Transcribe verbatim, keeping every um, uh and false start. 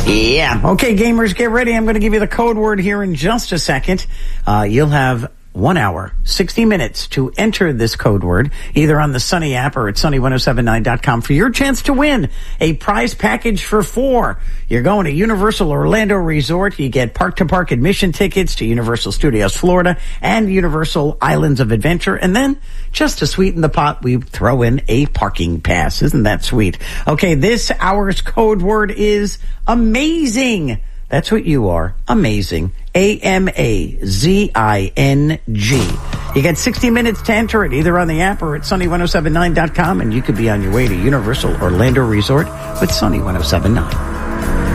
Yeah. Okay, gamers, get ready. I'm going to give you the code word here in just a second. Uh, you'll have one hour, sixty minutes to enter this code word, either on the Sunny app or at sunny ten seventy-nine dot com for your chance to win a prize package for four. You're going to Universal Orlando Resort. You get park-to-park admission tickets to Universal Studios Florida and Universal Islands of Adventure. And then, just to sweeten the pot, we throw in a parking pass. Isn't that sweet? Okay, this hour's code word is amazing. That's what you are. Amazing. A M A Z I N G. You get sixty minutes to enter it, either on the app or at sunny ten seventy-nine dot com, and you could be on your way to Universal Orlando Resort with Sunny ten seventy-nine.